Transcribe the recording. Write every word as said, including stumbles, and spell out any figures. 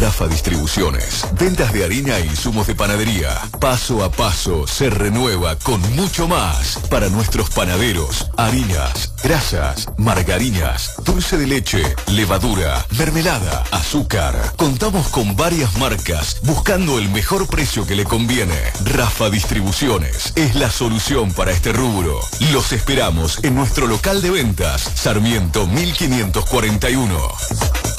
Rafa Distribuciones. Ventas de harina e insumos de panadería. Paso a paso se renueva con mucho más para nuestros panaderos. Harinas, grasas, margarinas, dulce de leche, levadura, mermelada, azúcar. Contamos con varias marcas buscando el mejor precio que le conviene. Rafa Distribuciones es la solución para este rubro. Los esperamos en nuestro local de ventas, Sarmiento mil quinientos cuarenta y uno.